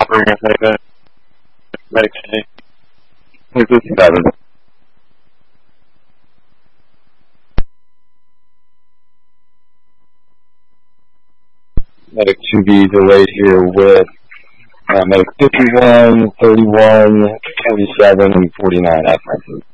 Medic 2. This is 7. Medic 2B delayed here with Medic 51, 31, 47, and 49 at